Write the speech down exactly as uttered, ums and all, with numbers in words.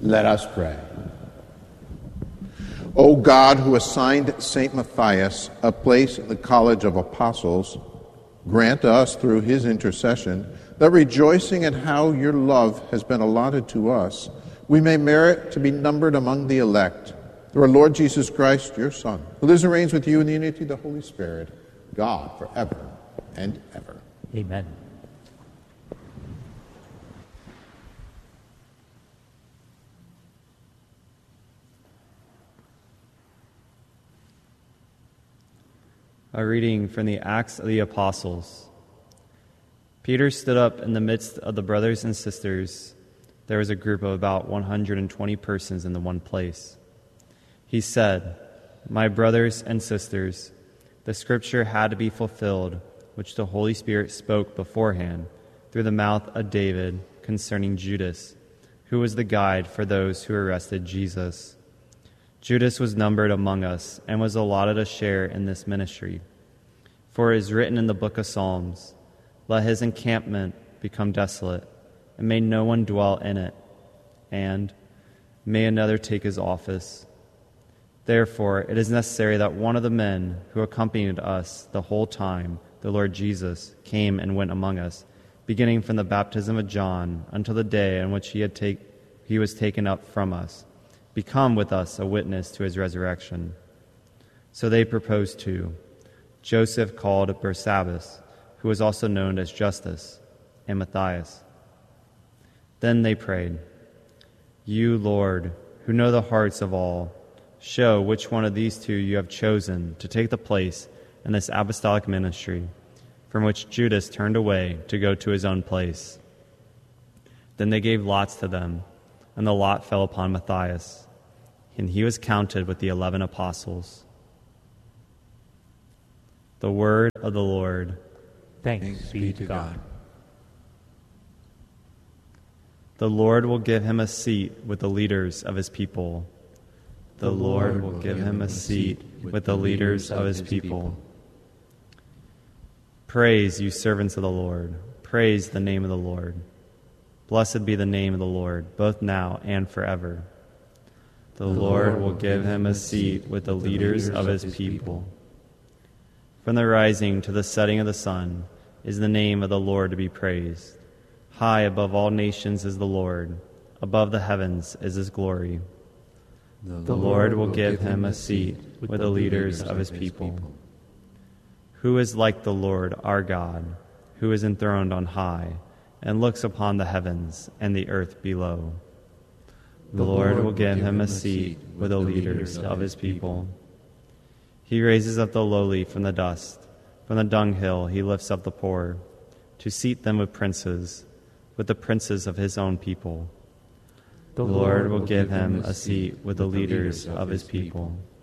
Let us pray. O God, who assigned Saint Matthias a place in the College of Apostles, grant us through his intercession that, rejoicing in how your love has been allotted to us, we may merit to be numbered among the elect, through our Lord Jesus Christ, your Son, who lives and reigns with you in the unity of the Holy Spirit, God, forever and ever. Amen. A reading from the Acts of the Apostles. Peter stood up in the midst of the brothers and sisters. There was a group of about one hundred twenty persons in the one place. He said, "My brothers and sisters, the scripture had to be fulfilled, which the Holy Spirit spoke beforehand through the mouth of David concerning Judas, who was the guide for those who arrested Jesus. Judas was numbered among us and was allotted a share in this ministry. For it is written in the book of Psalms, 'Let his encampment become desolate, and may no one dwell in it, and may another take his office.' Therefore it is necessary that one of the men who accompanied us the whole time the Lord Jesus came and went among us, beginning from the baptism of John until the day on which he had take, he was taken up from us, become with us a witness to his resurrection." So they proposed two, Joseph called Barsabbas, who was also known as Justus, and Matthias. Then they prayed, "You, Lord, who know the hearts of all, show which one of these two you have chosen to take the place in this apostolic ministry, from which Judas turned away to go to his own place." Then they gave lots to them, and the lot fell upon Matthias, and he was counted with the eleven apostles. The word of the Lord. Thanks, Thanks be to God. God. The Lord will give him a seat with the leaders of his people. The, the Lord, Lord will give him a seat with the leaders of his people. Praise, you servants of the Lord. Praise the name of the Lord. Blessed be the name of the Lord, both now and forever. The, the Lord, Lord will give him a seat with the leaders of his people. From the rising to the setting of the sun is the name of the Lord to be praised. High above all nations is the Lord. Above the heavens is his glory. The, the Lord will give him a seat with the leaders of his people. Who is like the Lord our God, who is enthroned on high, and looks upon the heavens and the earth below? The Lord will give him a seat with the leaders of his people. He raises up the lowly from the dust. From the dunghill he lifts up the poor, to seat them with princes, with the princes of his own people. The Lord will give him a seat with the leaders of his people.